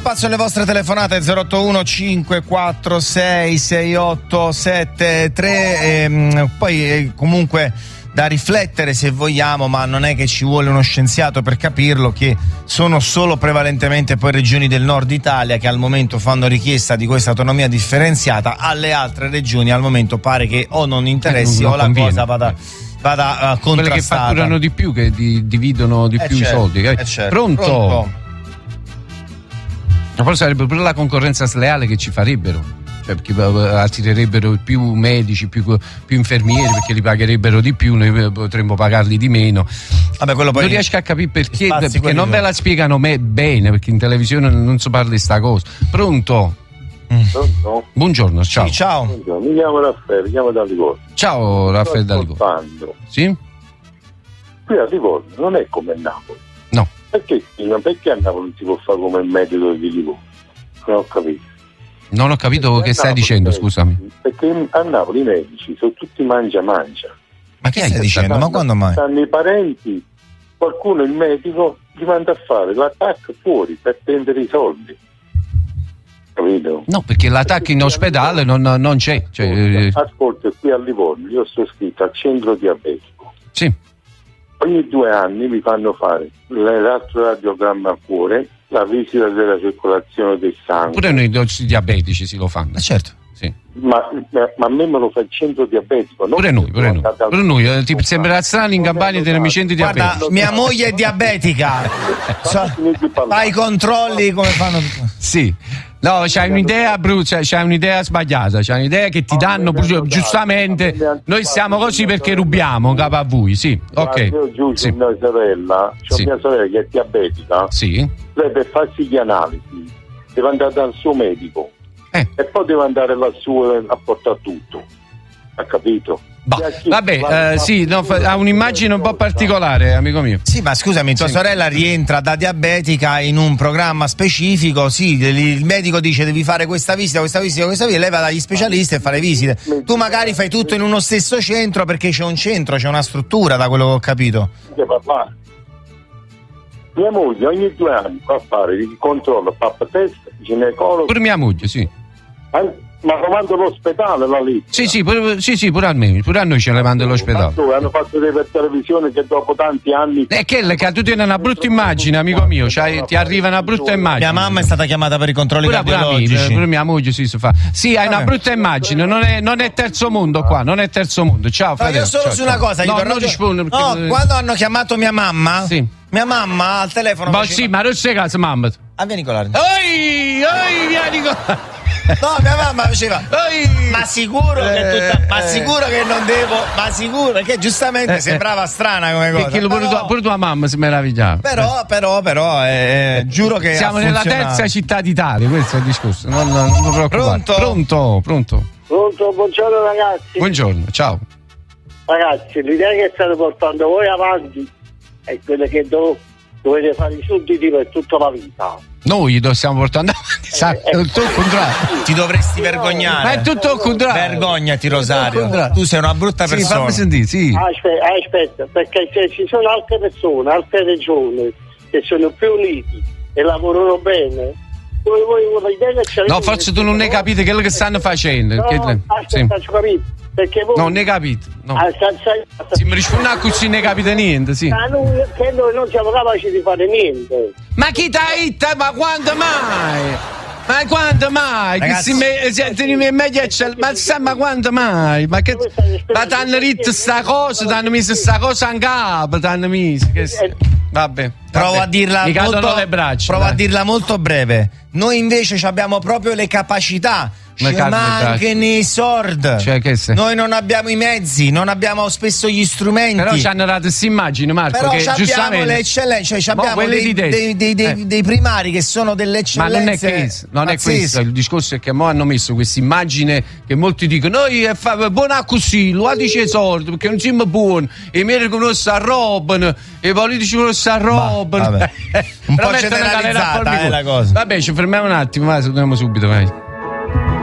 spazio alle vostre telefonate 081 546 6873 poi comunque da riflettere se vogliamo, ma non è che ci vuole uno scienziato per capirlo, che sono solo prevalentemente poi regioni del nord Italia che al momento fanno richiesta di questa autonomia differenziata. Alle altre regioni al momento pare che o non interessi non o la conviene. cosa vada contrastata. Quelle che fatturano di più, che dividono di più certo, i soldi. certo. Pronto? Ma poi sarebbe pure la concorrenza sleale che ci farebbero. Cioè, perché attirerebbero più medici, più infermieri, perché li pagherebbero di più, noi potremmo pagarli di meno. Vabbè, quello poi non riesco a capire perché quelli non ve la spiegano bene, perché in televisione non si parla di sta cosa. Pronto? Pronto? Buongiorno, ciao. Sì, ciao. Mi chiamo Raffaele, chiamo da Livorno. Ciao Raffaele da Livorno. Sì? Qui a Livorno non è come a Napoli. No. Perché a Napoli non si può fare come il medico di Livorno? Non ho capito. Non ho capito che stai dicendo, scusami. Perché a Napoli i medici sono tutti mangia. Ma che stai dicendo? Ma quando mai? Stanno i parenti, qualcuno, il medico, gli manda a fare l'attacco fuori per prendere i soldi. Capito? No, perché l'attacco in ospedale non c'è. Ascolta, qui a Livorno io sto iscritto al centro diabetico. Sì. Ogni 2 anni mi fanno fare l'elettroradiogramma a cuore, la visita della circolazione del sangue. Pure noi diabetici si lo fanno. Certo. Sì. Ma a me me lo fa il centro diabetico. Pure noi. Ti sembrerà strano in Campania tenere i centri diabetici. Guarda, mia moglie è diabetica. Fai i controlli come fanno. Sì. No, c'hai un'idea brutta, c'hai un'idea sbagliata, c'hai un'idea che ti danno giustamente. Noi siamo così perché rubiamo capo a voi, sì. Ok. Io giusto sì. Mia sorella, mia sorella che è diabetica. Sì. Lei per farsi gli analisi deve andare dal suo medico. E poi deve andare lassù a portare tutto. Ha capito? Vabbè, sì, no, ha un'immagine un po' particolare, amico mio. Sì, ma scusami, tua sorella rientra da diabetica in un programma specifico, sì, il medico dice devi fare questa visita, lei va dagli specialisti e fa le visite. Tu magari fai tutto in uno stesso centro perché c'è un centro, c'è una struttura, da quello che ho capito. Papà, mia moglie ogni 2 anni fa fare il controllo, pap test, ginecologo. Pure mia moglie, sì. Ma lo mando all'ospedale la lì? Sì, pure a noi ce le mando all'ospedale. Hanno fatto vedere per televisione che dopo tanti anni. Che tu tieni una brutta immagine, amico mio, ti arriva una brutta immagine. Mia mamma è stata chiamata per i controlli cardiologici. Pure mia moglie si fa. Sì, hai una brutta immagine, non è terzo mondo qua, non è terzo mondo. Ciao, fratello. Io solo su una cosa, non rispondo perché... quando hanno chiamato mia mamma, mia mamma al telefono sì, ma non sei cazzo, mamma. Vieni con la... vieni con... No, mia mamma faceva ma sicuro che non devo, ma sicuro, perché giustamente sembrava strana come cosa. Perché pure tua mamma si meravigliava. Però giuro che siamo nella terza città d'Italia, questo è il discorso. Non preoccupare. Pronto, buongiorno ragazzi. Buongiorno, ciao. Ragazzi, l'idea che state portando voi avanti è quella che dovete fare i sudditi per tutta la vita. Noi lo stiamo portando avanti, è tutto il contrario. Ti dovresti vergognare. Ma è tutto il contrario. Vergognati, Rosario. Tu sei una brutta persona. Fammi sentire, sì. Aspetta, perché se ci sono altre persone, altre regioni che sono più uniti e lavorano bene, no, forse tu non ne capite quello che stanno facendo. Aspetta, ci capito. Perché voi... Non ne capite. No. Se mi risponde così ne capite niente, sì. Che noi non siamo capaci di fare niente. Ma chi t'ha detto? Ma quando mai? Ma quando mai? Ragazzi, Ma quando mai? Ma t'hanno detto sta cosa, t'hanno messo sta cosa in capo, t'hanno messo. Vabbè. Provo a dirla a dirla molto breve. Noi invece abbiamo proprio le capacità. Ci mancano i soldi. Noi non abbiamo i mezzi, non abbiamo spesso gli strumenti. Però ci hanno dato questa immagine, Marco. Però che abbiamo le eccellenze, cioè abbiamo dei primari che sono delle eccellenze. Ma non è questo. Il discorso è che mo hanno messo questa immagine che molti dicono: noi buona così, lo dice i soldi perché non siamo buoni. E i medici non si arrobano, e i politici non si arrobano. Un po' generalizzata la cosa. Vabbè, ci fermiamo un attimo, torniamo subito, vai.